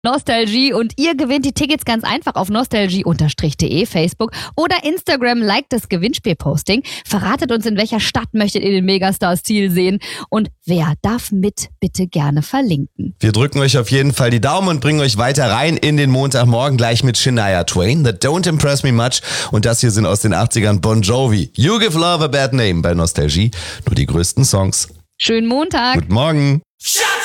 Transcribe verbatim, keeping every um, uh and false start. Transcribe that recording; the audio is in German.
Nostalgie und ihr gewinnt die Tickets ganz einfach auf nostalgie-de, Facebook oder Instagram. Liked das Gewinnspielposting. Verratet uns, in welcher Stadt möchtet ihr den Megastars Ziel sehen und wer darf mit bitte gerne verlinken. Wir drücken euch auf jeden Fall die Daumen und bringen euch weiter rein in den Montagmorgen gleich mit Shania Twain, That Don't Impress Me Much, und das hier sind aus den achtzigern Bon Jovi, You Give Love a Bad Name bei Nostalgie. Nur die größten Songs. Schönen Montag. Guten Morgen.